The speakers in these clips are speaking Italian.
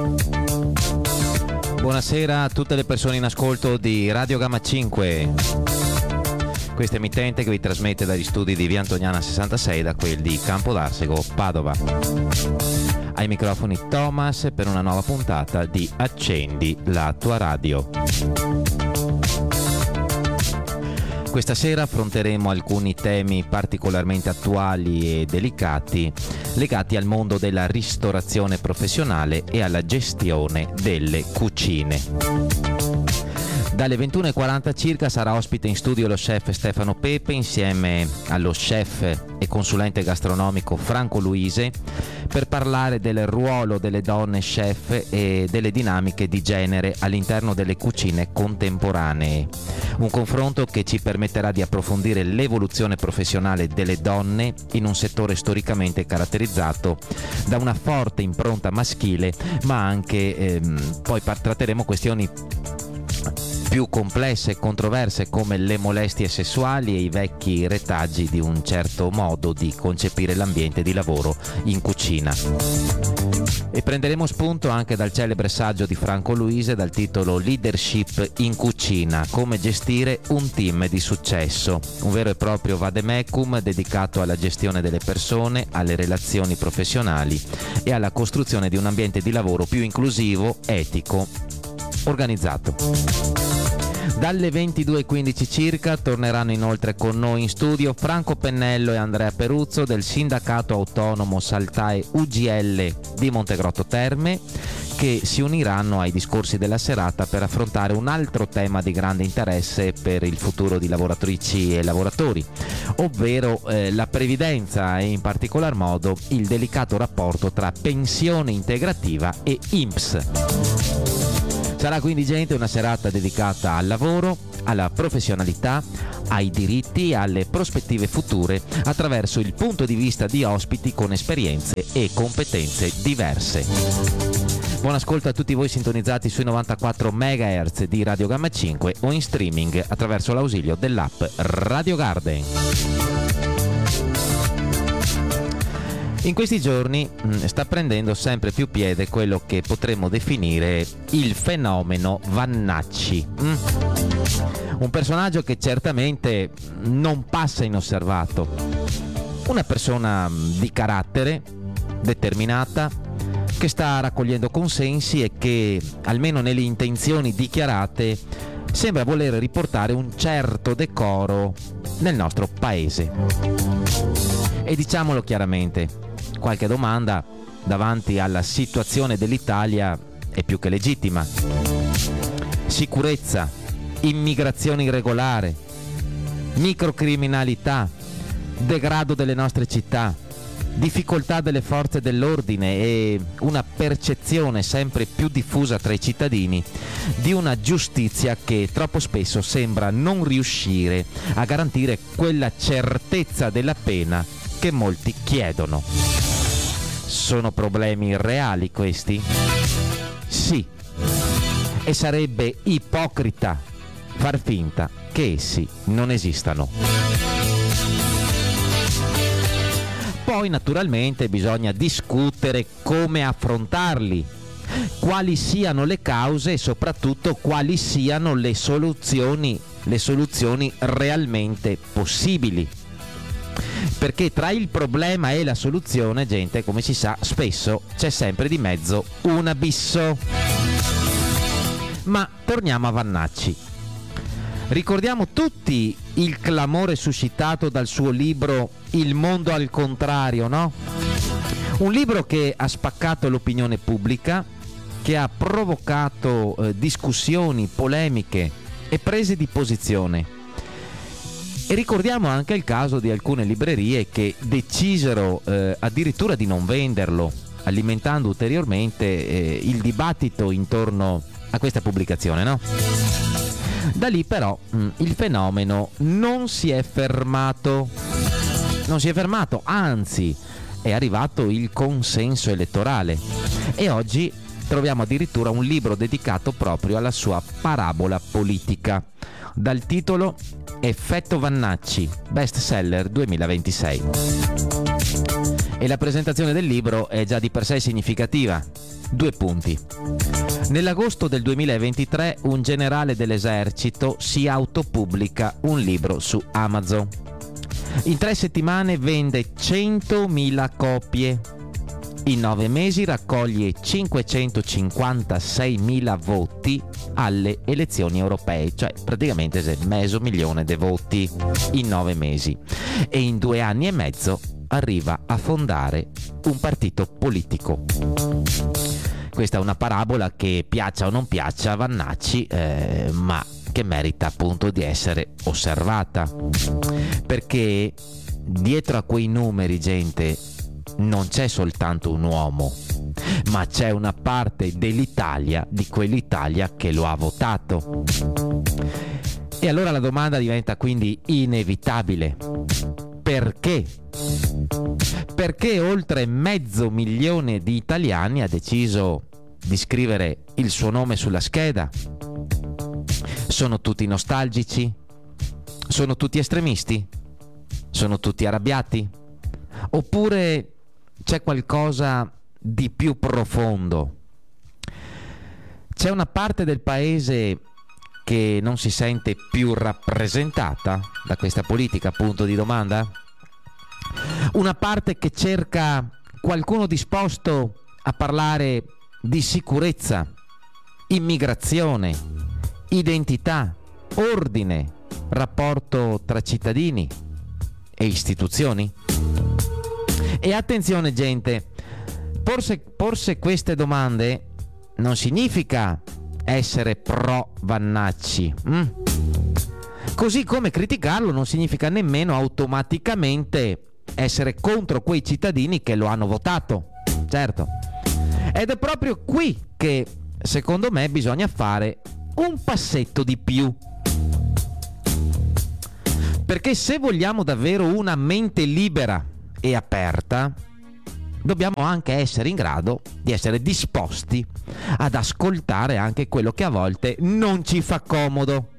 Buonasera a tutte le persone in ascolto di Radio Gamma 5. Questa emittente che vi trasmette dagli studi di Via Antoniana 66 da quelli di Campo d'Arsego, Padova. Ai microfoni Thomas per una nuova puntata di Accendi la tua radio. Questa sera affronteremo alcuni temi particolarmente attuali e delicati legati al mondo della ristorazione professionale e alla gestione delle cucine. Dalle 21:40 circa sarà ospite in studio lo chef Stefano Pepe insieme allo chef e consulente gastronomico Franco Luise per parlare del ruolo delle donne chef e delle dinamiche di genere all'interno delle cucine contemporanee. Un confronto che ci permetterà di approfondire l'evoluzione professionale delle donne in un settore storicamente caratterizzato da una forte impronta maschile, ma anche poi tratteremo questioni più complesse e controverse come le molestie sessuali e i vecchi retaggi di un certo modo di concepire l'ambiente di lavoro in cucina. E prenderemo spunto anche dal celebre saggio di Franco Luise dal titolo Leadership in cucina, come gestire un team di successo, un vero e proprio vademecum dedicato alla gestione delle persone, alle relazioni professionali e alla costruzione di un ambiente di lavoro più inclusivo, etico, organizzato. Dalle 22:15 circa torneranno inoltre con noi in studio Franco Pennello e Andrea Peruzzo del Sindacato Autonomo Saltae UGL di Montegrotto Terme, che si uniranno ai discorsi della serata per affrontare un altro tema di grande interesse per il futuro di lavoratrici e lavoratori, ovvero la previdenza e in particolar modo il delicato rapporto tra pensione integrativa e INPS. Sarà quindi una serata dedicata al lavoro, alla professionalità, ai diritti e alle prospettive future attraverso il punto di vista di ospiti con esperienze e competenze diverse. Buon ascolto a tutti voi sintonizzati sui 94 MHz di Radio Gamma 5 o in streaming attraverso l'ausilio dell'app Radio Garden. In questi giorni sta prendendo sempre più piede quello che potremmo definire il fenomeno Vannacci. Un personaggio che certamente non passa inosservato. Una persona di carattere, determinata, che sta raccogliendo consensi e che, almeno nelle intenzioni dichiarate, sembra voler riportare un certo decoro nel nostro paese. E diciamolo chiaramente, qualche domanda davanti alla situazione dell'Italia è più che legittima. Sicurezza, immigrazione irregolare, microcriminalità, degrado delle nostre città, difficoltà delle forze dell'ordine e una percezione sempre più diffusa tra i cittadini di una giustizia che troppo spesso sembra non riuscire a garantire quella certezza della pena che molti chiedono. Sono problemi reali questi? Sì. E sarebbe ipocrita far finta che essi non esistano. Poi naturalmente bisogna discutere come affrontarli, quali siano le cause e soprattutto quali siano le soluzioni realmente possibili. Perché tra il problema e la soluzione, gente, come si sa, spesso c'è sempre di mezzo un abisso. Ma torniamo a Vannacci. Ricordiamo tutti il clamore suscitato dal suo libro Il mondo al contrario, no? Un libro che ha spaccato l'opinione pubblica, che ha provocato discussioni, polemiche e prese di posizione. E ricordiamo anche il caso di alcune librerie che decisero addirittura di non venderlo, alimentando ulteriormente il dibattito intorno a questa pubblicazione, no? Da lì però il fenomeno non si è fermato, anzi è arrivato il consenso elettorale e oggi troviamo addirittura un libro dedicato proprio alla sua parabola politica, dal titolo Effetto Vannacci, bestseller 2026. E la presentazione del libro è già di per sé significativa. 2 punti. Nell'agosto del 2023 un generale dell'esercito si autopubblica un libro su Amazon. In 3 settimane vende 100.000 copie. In 9 mesi raccoglie 556.000 voti alle elezioni europee, cioè praticamente mezzo milione di voti in 9 mesi. E in 2 anni e mezzo arriva a fondare un partito politico. Questa è una parabola che, piaccia o non piaccia a Vannacci, ma che merita appunto di essere osservata, perché dietro a quei numeri, gente, non c'è soltanto un uomo, ma c'è una parte dell'Italia, di quell'Italia che lo ha votato. E allora la domanda diventa quindi inevitabile: perché? Perché oltre 500.000 di italiani ha deciso di scrivere il suo nome sulla scheda? Sono tutti nostalgici? Sono tutti estremisti? Sono tutti arrabbiati? Oppure c'è qualcosa di più profondo? C'è una parte del paese che non si sente più rappresentata da questa politica, punto di domanda? Una parte che cerca qualcuno disposto a parlare di sicurezza, immigrazione, identità, ordine, rapporto tra cittadini e istituzioni? E attenzione, gente, porse queste domande non significa essere pro Vannacci, così come criticarlo non significa nemmeno automaticamente essere contro quei cittadini che lo hanno votato, certo. Ed è proprio qui che secondo me bisogna fare un passetto di più, perché se vogliamo davvero una mente libera e aperta, dobbiamo anche essere in grado di essere disposti ad ascoltare anche quello che a volte non ci fa comodo.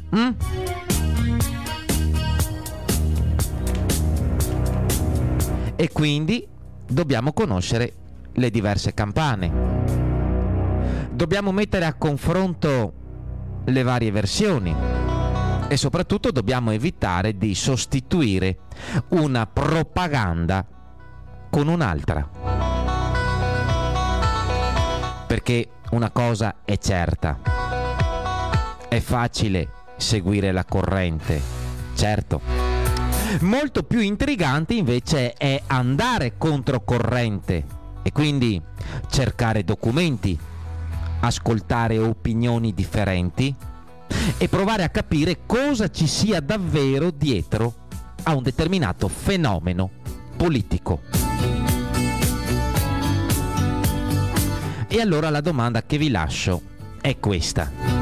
E quindi dobbiamo conoscere le diverse campane. Dobbiamo mettere a confronto le varie versioni e soprattutto dobbiamo evitare di sostituire una propaganda con un'altra. Perché una cosa è certa: è facile seguire la corrente, certo. Molto più intrigante invece è andare controcorrente e quindi cercare documenti, ascoltare opinioni differenti e provare a capire cosa ci sia davvero dietro a un determinato fenomeno politico. E allora la domanda che vi lascio è questa: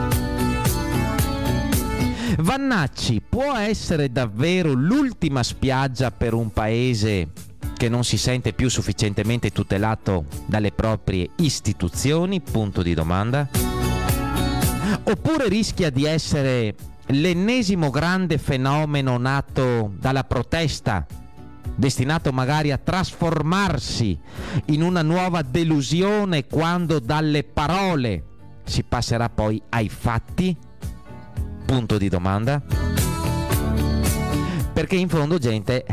Vannacci può essere davvero l'ultima spiaggia per un paese che non si sente più sufficientemente tutelato dalle proprie istituzioni? Punto di domanda. Oppure rischia di essere l'ennesimo grande fenomeno nato dalla protesta, destinato magari a trasformarsi in una nuova delusione quando dalle parole si passerà poi ai fatti? Punto di domanda. Perché in fondo, gente,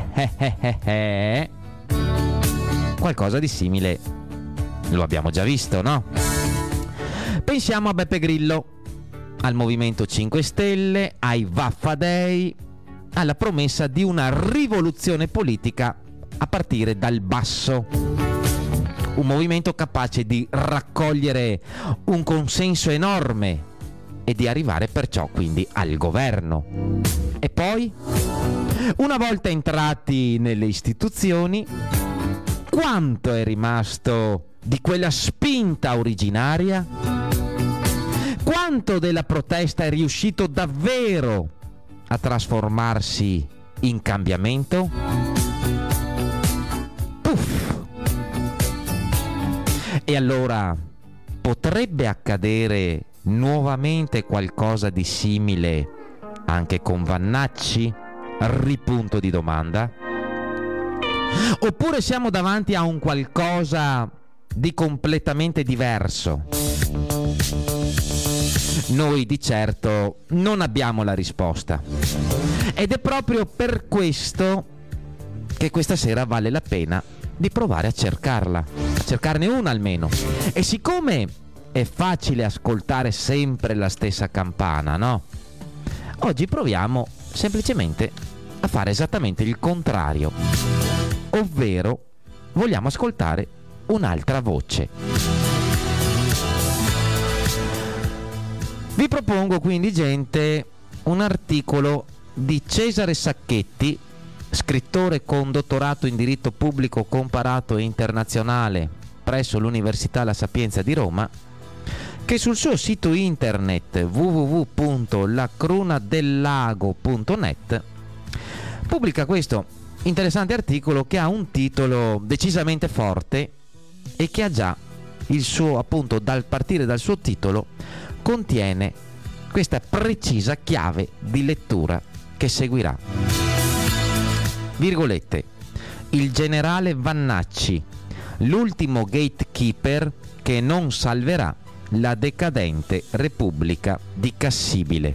qualcosa di simile lo abbiamo già visto, no? Pensiamo a Beppe Grillo, al Movimento 5 Stelle, ai Vaffa Day, alla promessa di una rivoluzione politica a partire dal basso. Un movimento capace di raccogliere un consenso enorme e di arrivare perciò quindi al governo. E poi, una volta entrati nelle istituzioni, quanto è rimasto di quella spinta originaria? Quanto della protesta è riuscito davvero a trasformarsi in cambiamento? Puff! E allora potrebbe accadere nuovamente qualcosa di simile anche con Vannacci? Ripunto di domanda. Oppure siamo davanti a un qualcosa di completamente diverso? Noi di certo non abbiamo la risposta. Ed è proprio per questo che questa sera vale la pena di provare a cercarne una almeno. E siccome è facile ascoltare sempre la stessa campana, no? Oggi proviamo semplicemente a fare esattamente il contrario, ovvero vogliamo ascoltare un'altra voce. Vi propongo quindi, gente, un articolo di Cesare Sacchetti, scrittore con dottorato in diritto pubblico comparato e internazionale presso l'Università La Sapienza di Roma, che sul suo sito internet www.lacrunadellago.net pubblica questo interessante articolo che ha un titolo decisamente forte e che ha già il suo, appunto, dal partire dal suo titolo, contiene questa precisa chiave di lettura che seguirà. Virgolette: il generale Vannacci, l'ultimo gatekeeper che non salverà la decadente Repubblica di Cassibile.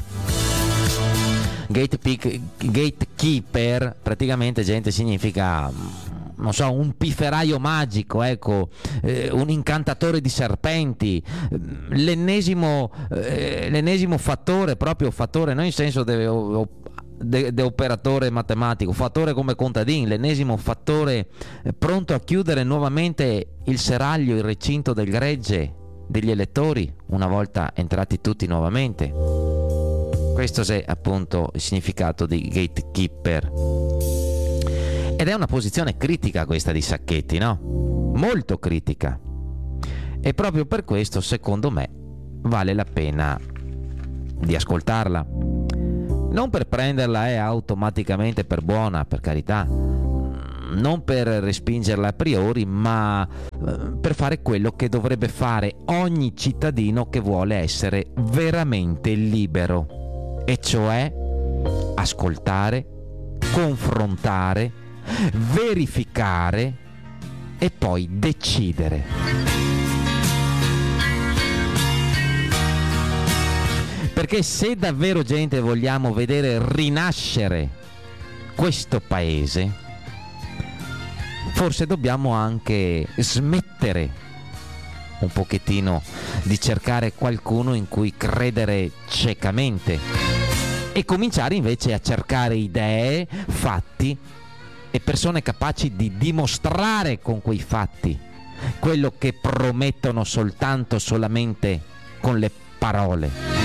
Gatekeeper praticamente, gente, significa, non so, un pifferaio magico, ecco, un incantatore di serpenti, l'ennesimo fattore, proprio fattore, non in senso de operatore matematico, fattore come contadin, l'ennesimo fattore pronto a chiudere nuovamente il seraglio, il recinto del gregge degli elettori una volta entrati tutti nuovamente. Questo è appunto il significato di gatekeeper. Ed è una posizione critica questa di Sacchetti, no? Molto critica. E proprio per questo, secondo me, vale la pena di ascoltarla. Non per prenderla automaticamente per buona, per carità, non per respingerla a priori, ma per fare quello che dovrebbe fare ogni cittadino che vuole essere veramente libero, e cioè ascoltare, confrontare, verificare e poi decidere. Perché se davvero, gente, vogliamo vedere rinascere questo paese, forse dobbiamo anche smettere un pochettino di cercare qualcuno in cui credere ciecamente e cominciare invece a cercare idee, fatti e persone capaci di dimostrare con quei fatti quello che promettono solamente con le parole.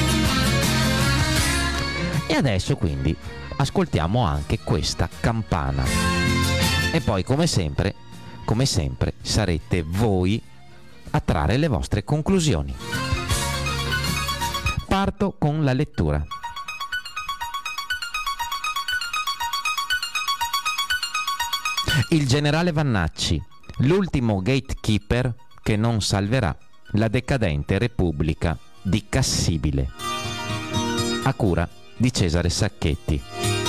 E adesso quindi ascoltiamo anche questa campana. E poi, come sempre, sarete voi a trarre le vostre conclusioni. Parto con la lettura. Il generale Vannacci, l'ultimo gatekeeper che non salverà la decadente Repubblica di Cassibile. A cura di Cesare Sacchetti.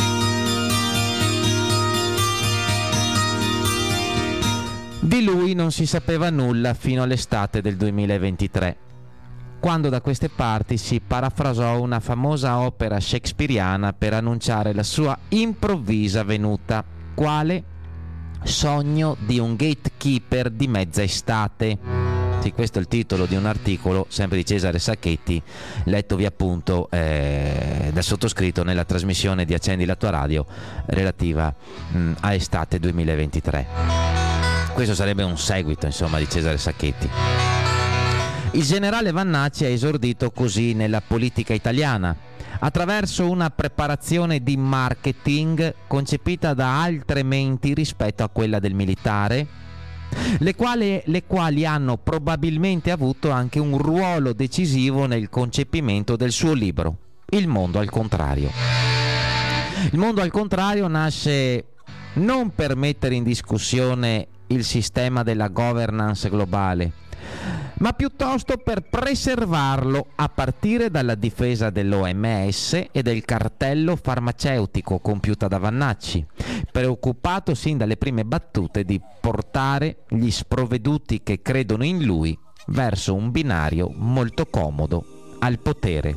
Di lui non si sapeva nulla fino all'estate del 2023, quando da queste parti si parafrasò una famosa opera shakespeariana per annunciare la sua improvvisa venuta, quale Sogno di un gatekeeper di mezza estate. Sì, questo è il titolo di un articolo sempre di Cesare Sacchetti, lettovi appunto dal sottoscritto nella trasmissione di Accendi la tua radio relativa a estate 2023. Questo sarebbe un seguito, insomma, di Cesare Sacchetti. Il generale Vannacci ha esordito così nella politica italiana, attraverso una preparazione di marketing concepita da altre menti rispetto a quella del militare, le quali hanno probabilmente avuto anche un ruolo decisivo nel concepimento del suo libro, Il mondo al contrario. Il mondo al contrario nasce non per mettere in discussione il sistema della governance globale, ma piuttosto per preservarlo a partire dalla difesa dell'OMS e del cartello farmaceutico compiuta da Vannacci, preoccupato sin dalle prime battute di portare gli sprovveduti che credono in lui verso un binario molto comodo al potere.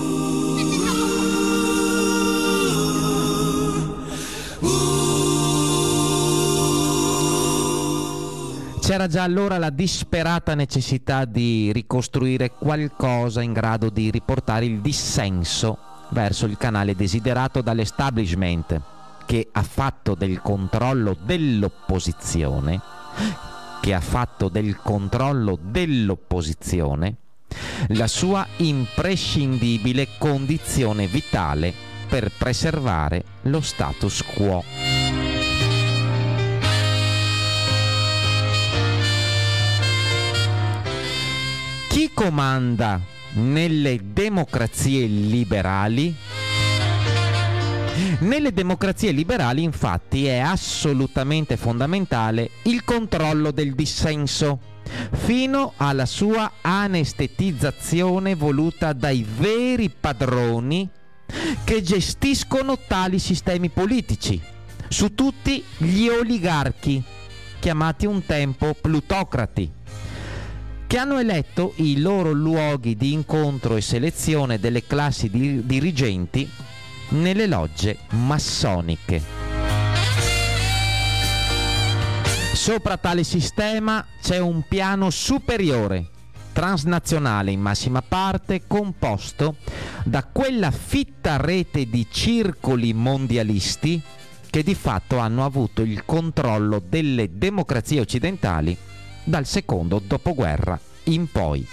C'era già allora la disperata necessità di ricostruire qualcosa in grado di riportare il dissenso verso il canale desiderato dall'establishment, che ha fatto del controllo dell'opposizione la sua imprescindibile condizione vitale per preservare lo status quo. Chi comanda nelle democrazie liberali? Nelle democrazie liberali, infatti, è assolutamente fondamentale il controllo del dissenso, fino alla sua anestetizzazione voluta dai veri padroni che gestiscono tali sistemi politici, su tutti gli oligarchi, chiamati un tempo plutocrati, che hanno eletto i loro luoghi di incontro e selezione delle classi dirigenti nelle logge massoniche. Sopra tale sistema c'è un piano superiore, transnazionale in massima parte, composto da quella fitta rete di circoli mondialisti che di fatto hanno avuto il controllo delle democrazie occidentali dal secondo dopoguerra in poi.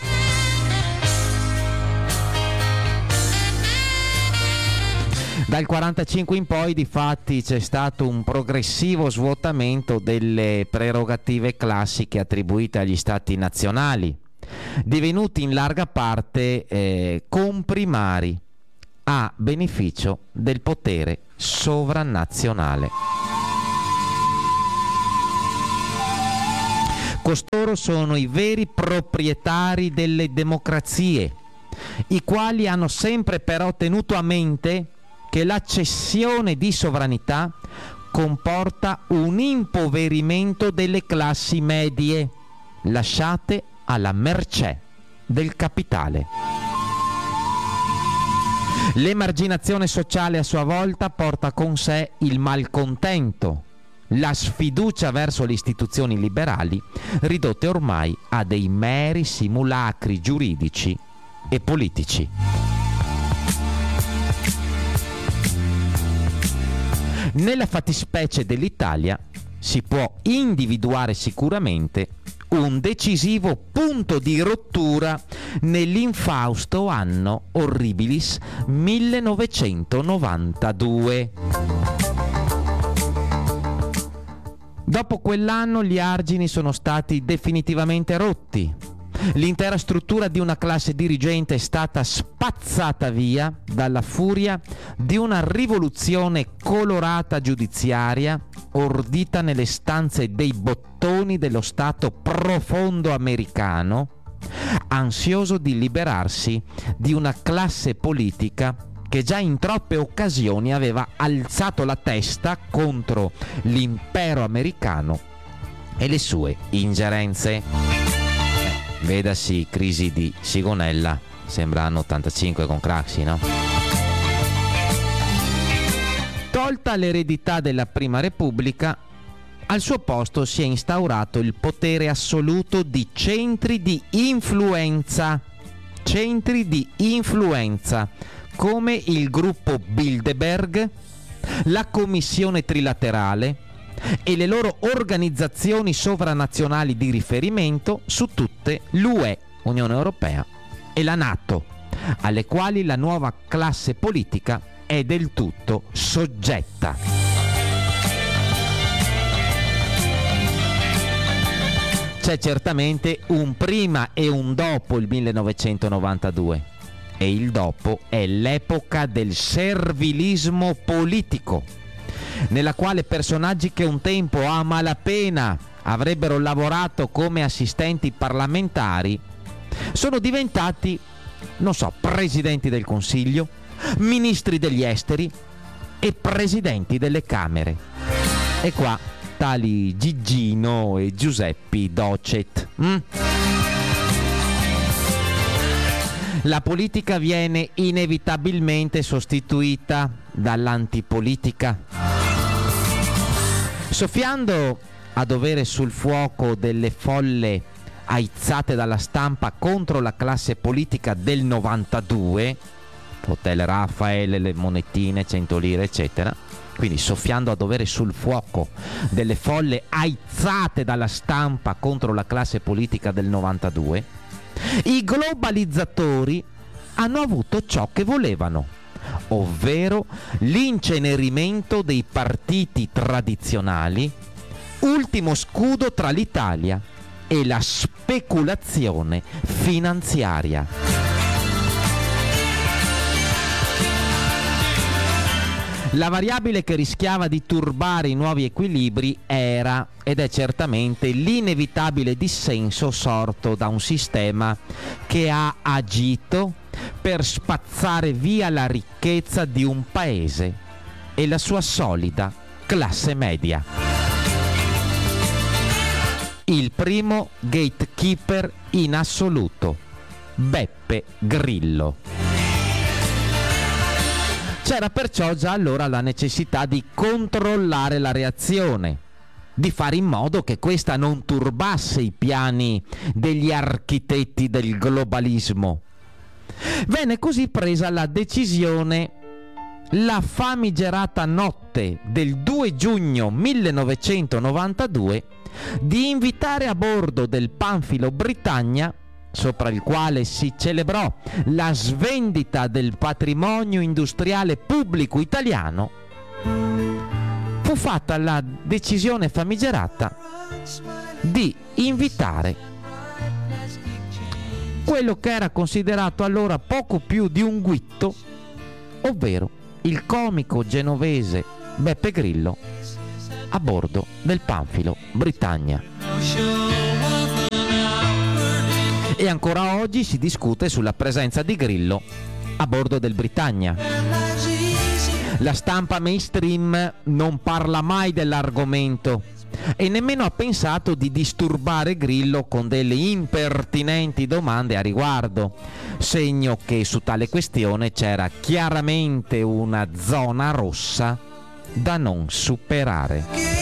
Dal 45 in poi, difatti, c'è stato un progressivo svuotamento delle prerogative classiche attribuite agli stati nazionali, divenuti in larga parte comprimari a beneficio del potere sovranazionale. Costoro sono i veri proprietari delle democrazie, i quali hanno sempre però tenuto a mente che la cessione di sovranità comporta un impoverimento delle classi medie, lasciate alla mercé del capitale. L'emarginazione sociale a sua volta porta con sé il malcontento, la sfiducia verso le istituzioni liberali, ridotte ormai a dei meri simulacri giuridici e politici. Nella fattispecie dell'Italia si può individuare sicuramente un decisivo punto di rottura nell'infausto anno horribilis 1992. Dopo quell'anno gli argini sono stati definitivamente rotti. L'intera struttura di una classe dirigente è stata spazzata via dalla furia di una rivoluzione colorata giudiziaria ordita nelle stanze dei bottoni dello Stato profondo americano, ansioso di liberarsi di una classe politica che già in troppe occasioni aveva alzato la testa contro l'impero americano e le sue ingerenze. Vedasi crisi di Sigonella, sembra anno 85 con Craxi, no? Tolta l'eredità della Prima Repubblica, al suo posto si è instaurato il potere assoluto di centri di influenza come il gruppo Bilderberg, la Commissione Trilaterale e le loro organizzazioni sovranazionali di riferimento su tutte l'UE, Unione Europea, e la NATO, alle quali la nuova classe politica è del tutto soggetta. C'è certamente un prima e un dopo il 1992, e il dopo è l'epoca del servilismo politico, nella quale personaggi che un tempo a malapena avrebbero lavorato come assistenti parlamentari sono diventati, non so, presidenti del Consiglio, ministri degli esteri e presidenti delle Camere. E qua tali Gigino e Giuseppe Docet. La politica viene inevitabilmente sostituita dall'antipolitica. Soffiando a dovere sul fuoco delle folle aizzate dalla stampa contro la classe politica del 92, Hotel Raffaele, le monetine, 100 lire, eccetera, quindi soffiando a dovere sul fuoco delle folle aizzate dalla stampa contro la classe politica del 92, i globalizzatori hanno avuto ciò che volevano, ovvero l'incenerimento dei partiti tradizionali, ultimo scudo tra l'Italia e la speculazione finanziaria. La variabile che rischiava di turbare i nuovi equilibri era ed è certamente l'inevitabile dissenso sorto da un sistema che ha agito per spazzare via la ricchezza di un paese e la sua solida classe media. Il primo gatekeeper in assoluto, Beppe Grillo. C'era perciò già allora la necessità di controllare la reazione, di fare in modo che questa non turbasse i piani degli architetti del globalismo. Venne così presa la decisione, la famigerata notte del 2 giugno 1992, di invitare a bordo del Panfilo Britannia, sopra il quale si celebrò la svendita del patrimonio industriale pubblico italiano, fu fatta la decisione famigerata di invitare quello che era considerato allora poco più di un guitto, ovvero il comico genovese Beppe Grillo, a bordo del Panfilo Britannia. E ancora oggi si discute sulla presenza di Grillo a bordo del Britannia. La stampa mainstream non parla mai dell'argomento e nemmeno ha pensato di disturbare Grillo con delle impertinenti domande a riguardo, segno che su tale questione c'era chiaramente una zona rossa da non superare.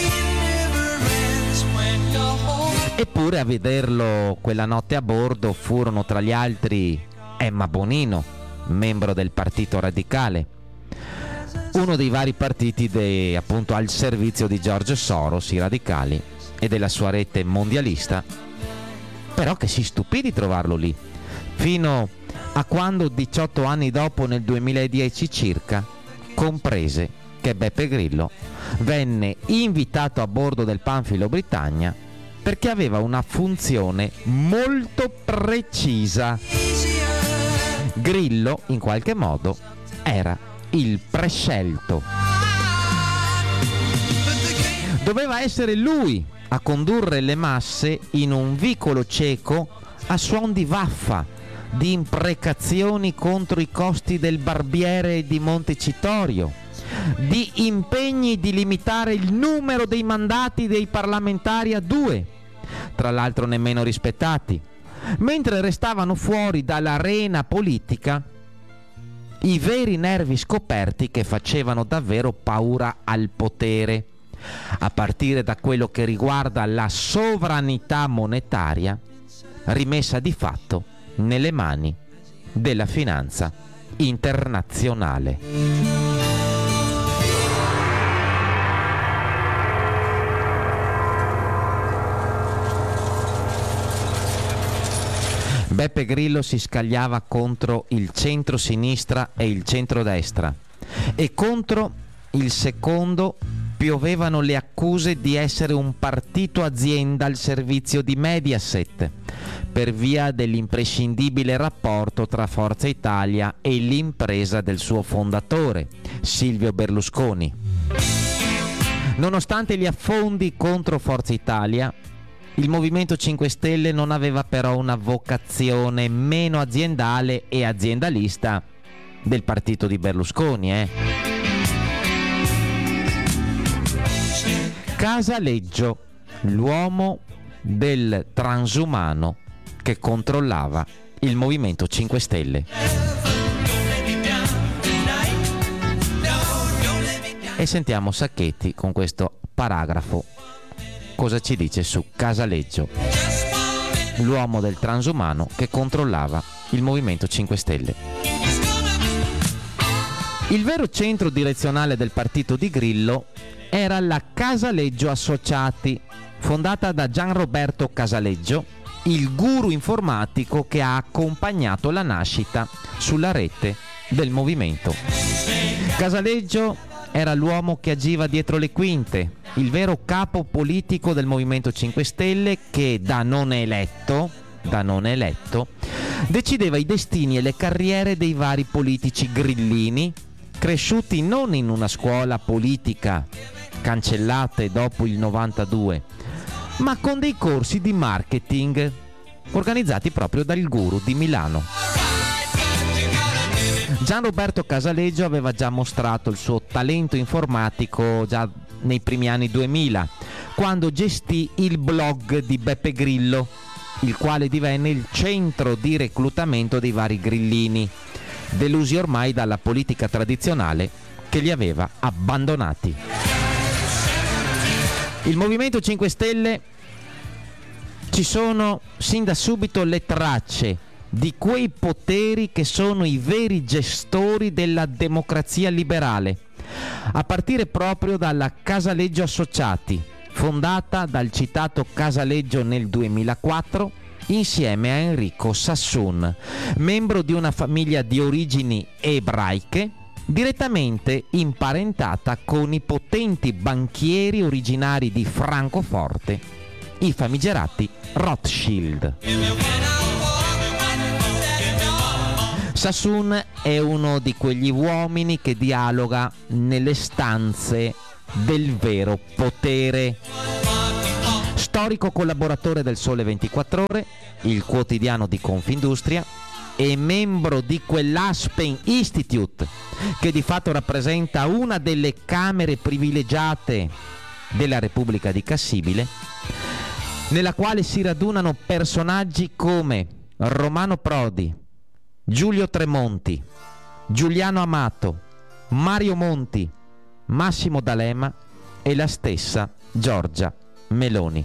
Eppure a vederlo quella notte a bordo furono tra gli altri Emma Bonino, membro del Partito Radicale, uno dei vari partiti appunto al servizio di George Soros, i radicali, e della sua rete mondialista, però che si stupì di trovarlo lì, fino a quando 18 anni dopo, nel 2010 circa, comprese che Beppe Grillo venne invitato a bordo del Panfilo Britannia perché aveva una funzione molto precisa. Grillo, in qualche modo, era il prescelto. Doveva essere lui a condurre le masse in un vicolo cieco a suon di vaffa, di imprecazioni contro i costi del barbiere di Montecitorio, di impegni di limitare il numero dei mandati dei parlamentari a 2, tra l'altro nemmeno rispettati, mentre restavano fuori dall'arena politica i veri nervi scoperti che facevano davvero paura al potere, a partire da quello che riguarda la sovranità monetaria, rimessa di fatto nelle mani della finanza internazionale. Beppe Grillo si scagliava contro il centro-sinistra e il centro-destra, e contro il secondo piovevano le accuse di essere un partito azienda al servizio di Mediaset, per via dell'imprescindibile rapporto tra Forza Italia e l'impresa del suo fondatore, Silvio Berlusconi. Nonostante gli affondi contro Forza Italia, Il Movimento 5 Stelle non aveva però una vocazione meno aziendale e aziendalista del partito di Berlusconi. Casaleggio, l'uomo del transumano che controllava il Movimento 5 Stelle. E sentiamo Sacchetti con questo paragrafo cosa ci dice su Casaleggio, l'uomo del transumano che controllava il Movimento 5 Stelle. Il vero centro direzionale del partito di Grillo era la Casaleggio Associati, fondata da Gianroberto Casaleggio, il guru informatico che ha accompagnato la nascita sulla rete del movimento. Casaleggio era l'uomo che agiva dietro le quinte, il vero capo politico del Movimento 5 Stelle che da non eletto, decideva i destini e le carriere dei vari politici grillini, cresciuti non in una scuola politica cancellate dopo il 92, ma con dei corsi di marketing organizzati proprio dal guru di Milano. Gianroberto Casaleggio aveva già mostrato il suo talento informatico già nei primi anni 2000, quando gestì il blog di Beppe Grillo, il quale divenne il centro di reclutamento dei vari grillini, delusi ormai dalla politica tradizionale che li aveva abbandonati. Il Movimento 5 Stelle, ci sono sin da subito le tracce di quei poteri che sono i veri gestori della democrazia liberale, a partire proprio dalla Casaleggio Associati, fondata dal citato Casaleggio nel 2004 insieme a Enrico Sassoon, membro di una famiglia di origini ebraiche, direttamente imparentata con i potenti banchieri originari di Francoforte, i famigerati Rothschild. Sassoon è uno di quegli uomini che dialoga nelle stanze del vero potere. Storico collaboratore del Sole 24 Ore, il quotidiano di Confindustria, e membro di quell'Aspen Institute che di fatto rappresenta una delle camere privilegiate della Repubblica di Cassibile, nella quale si radunano personaggi come Romano Prodi, Giulio Tremonti, Giuliano Amato, Mario Monti, Massimo D'Alema e la stessa Giorgia Meloni.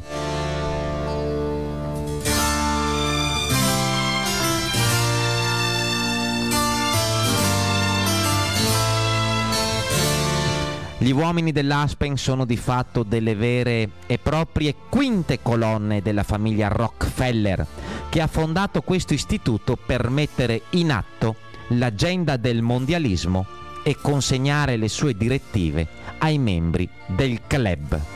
Gli uomini dell'Aspen sono di fatto delle vere e proprie quinte colonne della famiglia Rockefeller, che ha fondato questo istituto per mettere in atto l'agenda del mondialismo e consegnare le sue direttive ai membri del club.